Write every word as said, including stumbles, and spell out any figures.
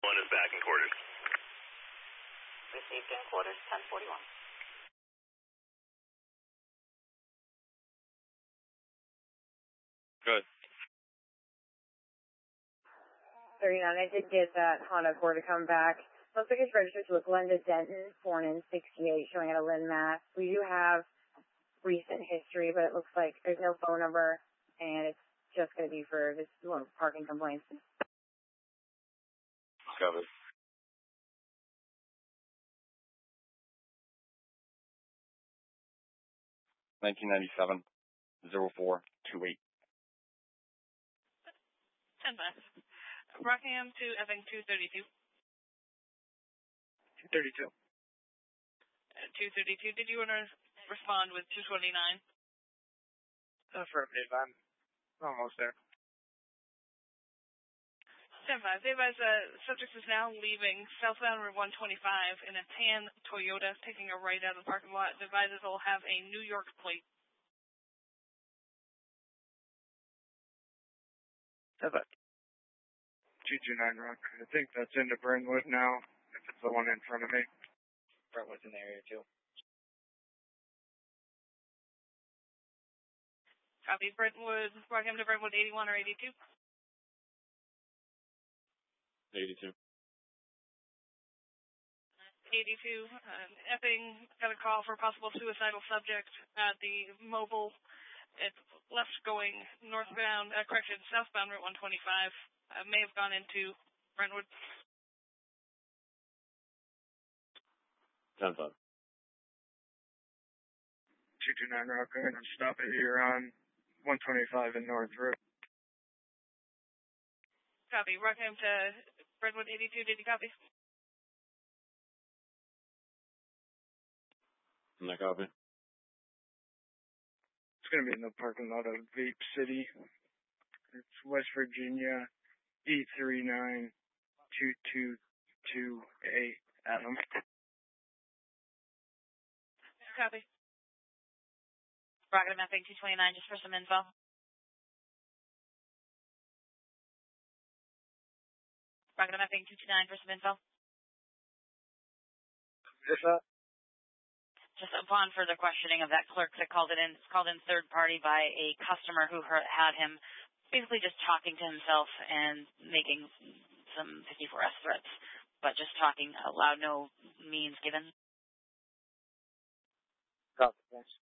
One is back in quarters. Received in quarters, ten forty-one. Good. thirty-nine, I did get that Honda Accord to come back. Looks like it's registered to a Glenda Denton, born in sixty-eight, showing at a Lynn, Mass. We do have recent history, but it looks like there's no phone number, and it's just going to be for this well, parking complaints. Covered. nineteen ninety-seven, zero four two eight. ten five. Rockingham to Epping two thirty-two. two thirty-two. Uh, two thirty-two. Did you want to respond with two twenty-nine? Affirmative. I'm almost there. ten five. They advise uh, subject is now leaving southbound Route one twenty-five in a tan Toyota, taking a right out of the parking lot. The advisors will have a New York plate. ten five. two two nine Rock. I think that's into Brentwood now, if it's the one in front of me. Brentwood's in the area, too. Copy. Brentwood. Rockingham to Brentwood eighty-one or eighty-two? eighty-two. eighty-two. Uh, Epping got a call for a possible suicidal subject at the mobile. It's left going northbound, uh, correction, southbound Route one twenty-five. Uh, may have gone into Brentwood. ten five. two two nine Rock. I'm going to stop it here on one twenty-five in North Road. Copy. Rockingham to Brentwood eighty-two. Did you copy? No copy. It's going to be in the parking lot of Vape City. It's West Virginia, E three nine two two two A, Adam. Copy. Rockingham Epping two twenty-nine, just for some info. Rockingham Epping two two nine for some info. Yes, sir. Just upon further questioning of that clerk that called it in, it's called in third party by a customer who heard, had him basically just talking to himself and making some fifty-four S threats, but just talking out loud, no means given. Copy, thanks.